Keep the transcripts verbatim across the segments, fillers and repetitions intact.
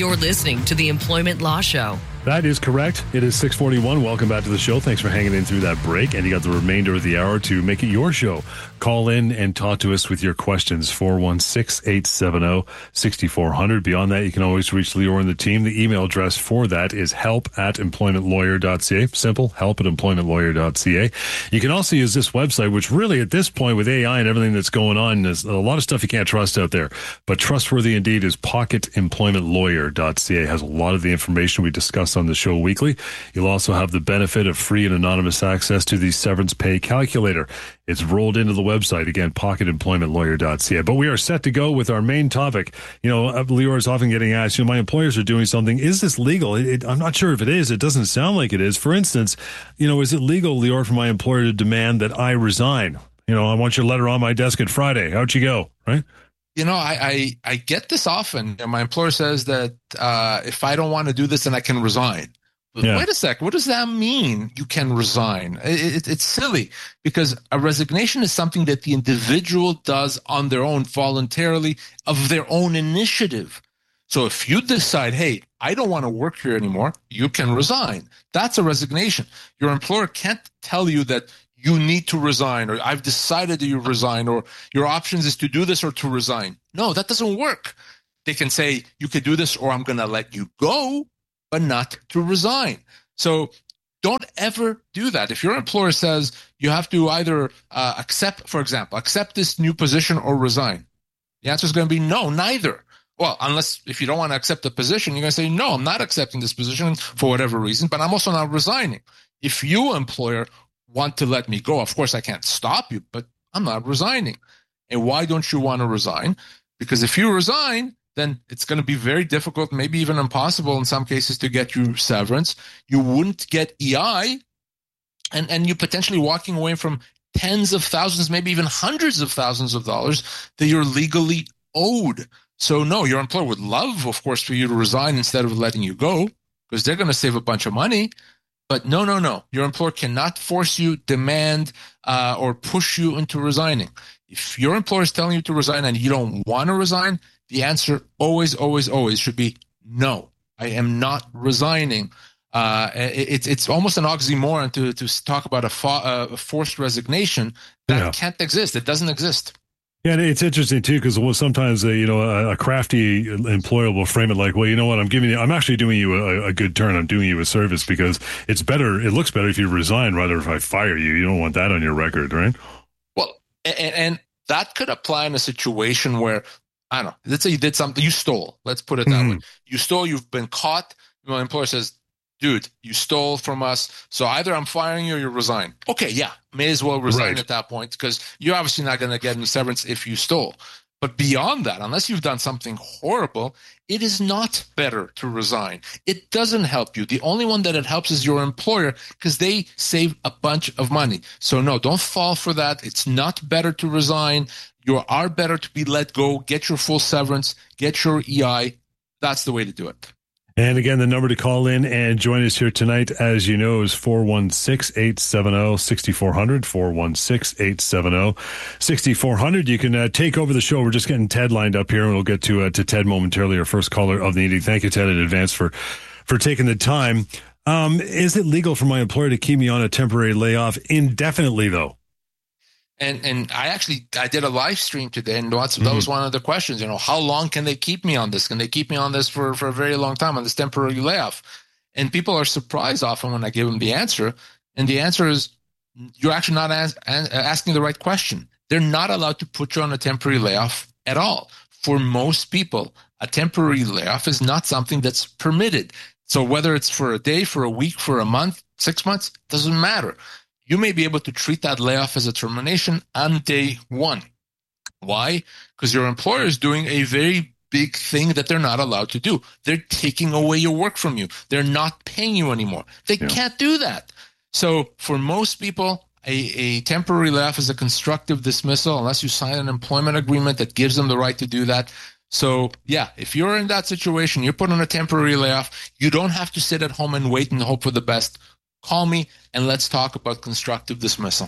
You're listening to the Employment Law Show. That is correct. It is six forty-one. Welcome back to the show. Thanks for hanging in through that break. And you got the remainder of the hour to make it your show. Call in and talk to us with your questions. four one six, eight seven zero, six four zero zero. Beyond that, you can always reach Lior and the team. The email address for that is help at employment lawyer dot c a. Simple, help at employment lawyer dot c a. You can also use this website, which really at this point with A I and everything that's going on, there's a lot of stuff you can't trust out there. But trustworthy indeed is pocket employment lawyer dot c a. It has a lot of the information we discuss on the show weekly. You'll also have the benefit of free and anonymous access to the severance pay calculator. It's rolled into the website, again, pocket employment lawyer dot c a. But we are set to go with our main topic. You know, Lior is often getting asked, you know, my employers are doing something. Is this legal? It, it, I'm not sure if it is. It doesn't sound like it is. For instance, you know, is it legal, Lior, for my employer to demand that I resign? You know, I want your letter on my desk at Friday. How'd you go? Right? You know, I, I, I get this often. And my employer says that uh, if I don't want to do this, then I can resign. Yeah. Wait a sec. What does that mean? You can resign? It, it, it's silly because a resignation is something that the individual does on their own, voluntarily, of their own initiative. So if you decide, hey, I don't want to work here anymore, you can resign. That's a resignation. Your employer can't tell you that you need to resign, or I've decided that you resign, or your options is to do this or to resign. No, that doesn't work. They can say you could do this or I'm going to let you go, but not to resign. So don't ever do that. If your employer says you have to either uh, accept, for example, accept this new position or resign, the answer is going to be no, neither. Well, unless if you don't want to accept the position, you're going to say, no, I'm not accepting this position for whatever reason, but I'm also not resigning. If you, employer, want to let me go, of course I can't stop you, but I'm not resigning. And why don't you want to resign? Because if you resign, then it's going to be very difficult, maybe even impossible in some cases, to get you severance. You wouldn't get E I, and, and you're potentially walking away from tens of thousands, maybe even hundreds of thousands of dollars that you're legally owed. So no, your employer would love, of course, for you to resign instead of letting you go, because they're going to save a bunch of money. But no, no, no. Your employer cannot force you, demand, uh, or push you into resigning. If your employer is telling you to resign and you don't want to resign, the answer always, always, always should be no. I am not resigning. Uh, it, it's it's almost an oxymoron to to talk about a, fo- a forced resignation that yeah. can't exist. It doesn't exist. Yeah, and it's interesting too, because sometimes uh, you know a, a crafty employer will frame it like, well, you know what, I'm giving you, I'm actually doing you a, a good turn. I'm doing you a service because it's better. It looks better if you resign rather if I fire you. You don't want that on your record, right? Well, and, and that could apply in a situation where, I don't know, let's say you did something, you stole. Let's put it that mm. way. You stole, you've been caught. My employer says, dude, you stole from us. So either I'm firing you or you resign. Okay, yeah, may as well resign right. at that point, because you're obviously not going to get any severance if you stole. But beyond that, unless you've done something horrible, it is not better to resign. It doesn't help you. The only one that it helps is your employer, because they save a bunch of money. So no, don't fall for that. It's not better to resign. You are better to be let go, get your full severance, get your E I. That's the way to do it. And again, the number to call in and join us here tonight, as you know, is four one six, eight seven zero, six four zero zero, four one six, eight seven zero, six four zero zero. You can uh, take over the show. We're just getting Ted lined up here, and we'll get to uh, to Ted momentarily, our first caller of the evening. Thank you, Ted, in advance for, for taking the time. Um, is it legal for my employer to keep me on a temporary layoff indefinitely, though? And and I actually I did a live stream today, and that's, that was one of the questions. You know, how long can they keep me on this? Can they keep me on this for, for a very long time on this temporary layoff? And people are surprised often when I give them the answer. And the answer is you're actually not as, as, asking the right question. They're not allowed to put you on a temporary layoff at all. For most people, a temporary layoff is not something that's permitted. So whether it's for a day, for a week, for a month, six months, doesn't matter. You may be able to treat that layoff as a termination on day one. Why? Because your employer is doing a very big thing that they're not allowed to do. They're taking away your work from you. They're not paying you anymore. They yeah. can't do that. So for most people, a, a temporary layoff is a constructive dismissal unless you sign an employment agreement that gives them the right to do that. So, yeah, if you're in that situation, you're put on a temporary layoff, you don't have to sit at home and wait and hope for the best. Call me and let's talk about constructive dismissal.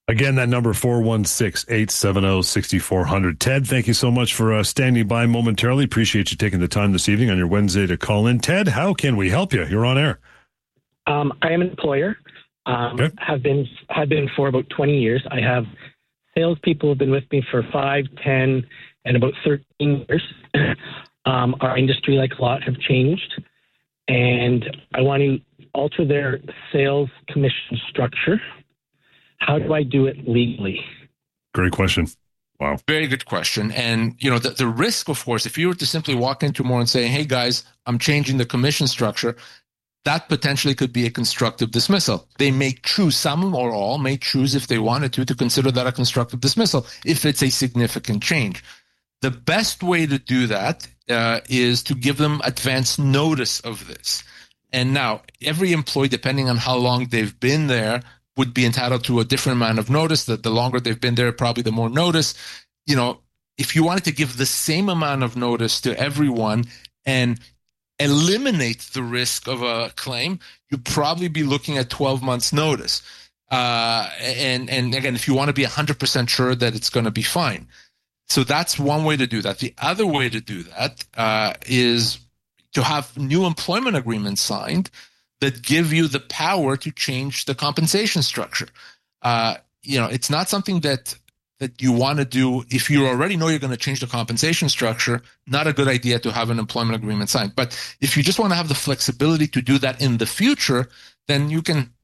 Again, that number four one six, eight seven zero, six four zero zero. Ted, thank you so much for uh, standing by momentarily. Appreciate you taking the time this evening on your Wednesday to call in. Ted, how can we help you? You're on air. Um, I am an employer. Um, okay. Have been have been for about twenty years. I have salespeople who have been with me for five, ten, and about thirteen years. um, our industry, like a lot, have changed, and I want to alter their sales commission structure. How do I do it legally? Great question. Wow. Very good question. And, you know, the, the risk, of course, if you were to simply walk into more and say, hey, guys, I'm changing the commission structure, that potentially could be a constructive dismissal. They may choose, some or all may choose, if they wanted to, to consider that a constructive dismissal if it's a significant change. The best way to do that uh, is to give them advance notice of this. And now, every employee, depending on how long they've been there, would be entitled to a different amount of notice. That the longer they've been there, probably the more notice. You know, if you wanted to give the same amount of notice to everyone and eliminate the risk of a claim, you'd probably be looking at twelve months notice. Uh, and, and again, if you want to be one hundred percent sure that it's going to be fine. So that's one way to do that. The other way to do that uh, is to have new employment agreements signed that give you the power to change the compensation structure. Uh, you know, it's not something that that you want to do if you already know you're going to change the compensation structure. Not a good idea to have an employment agreement signed. But if you just want to have the flexibility to do that in the future, then you can